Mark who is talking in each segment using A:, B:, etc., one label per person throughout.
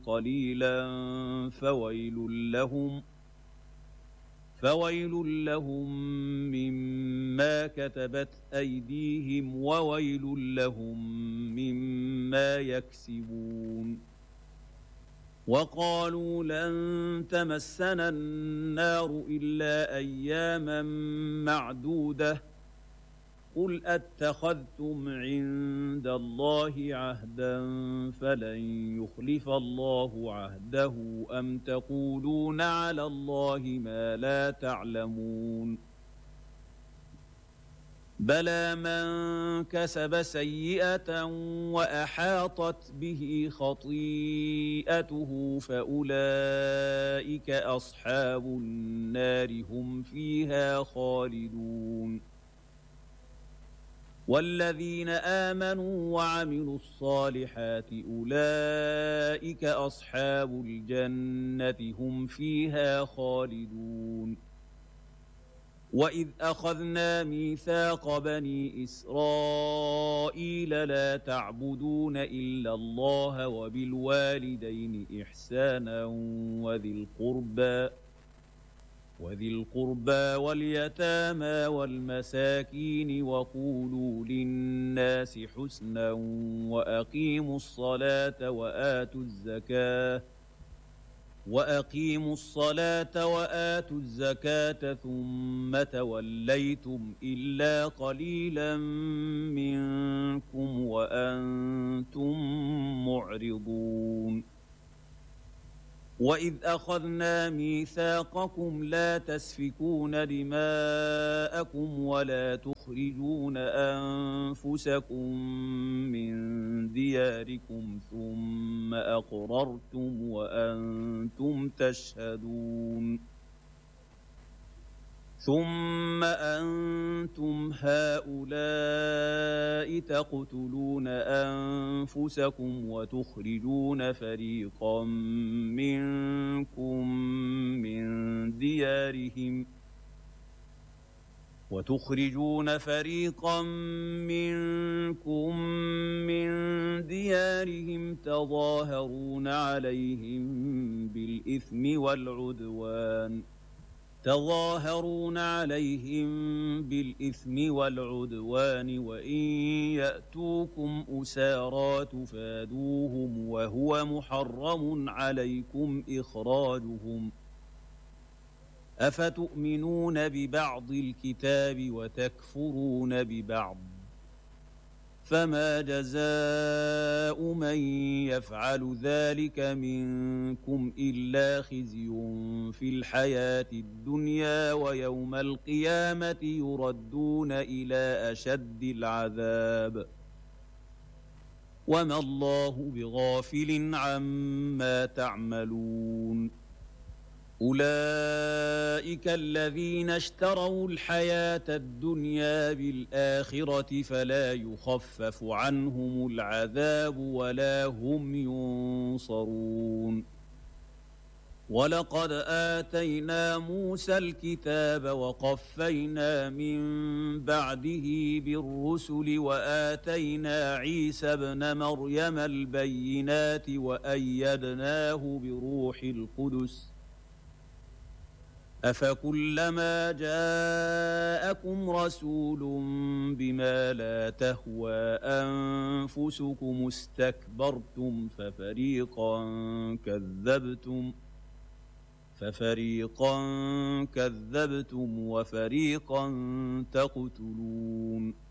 A: قليلا فويل لهم مما كتبت أيديهم وويل لهم مما يكسبون. وقالوا لن تمسنا النار إلا أياما معدودة قل أتخذتم عند الله عهدا فلن يخلف الله عهده أم تقولون على الله ما لا تعلمون. بلى من كسب سيئة وأحاطت به خطيئته فأولئك أصحاب النار هم فيها خالدون. والذين آمنوا وعملوا الصالحات أولئك أصحاب الجنة هم فيها خالدون. وإذ أخذنا ميثاق بني إسرائيل لا تعبدون إلا الله وبالوالدين إحسانا وذي القربى واليتامى والمساكين وقولوا للناس حسنا وأقيموا الصلاة وآتوا الزكاة ثم توليتم إلا قليلا منكم وأنتم معرضون. وإذ أخذنا ميثاقكم لا تسفكون دماءكم ولا تخرجون أنفسكم من دياركم ثم أقررتم وأنتم تشهدون. ثم أنتم هؤلاء تقتلون أنفسكم وتخرجون فريقا منكم من ديارهم تظاهرون عليهم بالإثم والعدوان وإن يأتوكم أسارى تفادوهم وهو محرم عليكم إخراجهم أفتؤمنون ببعض الكتاب وتكفرون ببعض فما جزاء من يفعل ذلك منكم إلا خزي في الحياة الدنيا ويوم القيامة يردون إلى أشد العذاب وما الله بغافل عما تعملون. أولئك الذين اشتروا الحياة الدنيا بالآخرة فلا يخفف عنهم العذاب ولا هم ينصرون. ولقد آتينا موسى الكتاب وقفينا من بعده بالرسل وآتينا عيسى ابن مريم البينات وأيدناه بروح القدس أفكلما جاءكم رسول بما لا تهوى أنفسكم استكبرتم ففريقا كذبتم وفريقا تقتلون.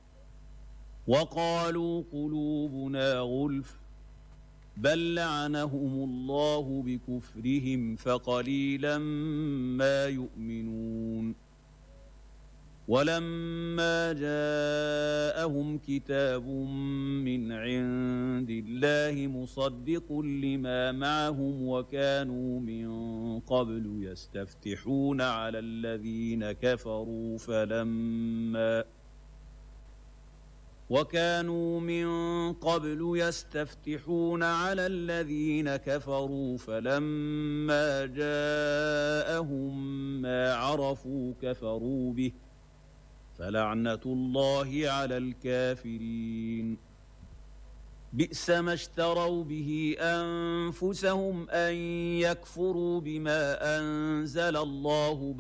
A: وقالوا قلوبنا غلف بل لعنهم الله بكفرهم فقليلا ما يؤمنون. ولما جاءهم كتاب من عند الله مصدق لما معهم وكانوا من قبل يستفتحون على الذين كفروا فلما جاءهم ما عرفوا كفروا به فلعنة الله على الكافرين. بئس ما اشتروا به انفسهم ان يكفروا بما انزل الله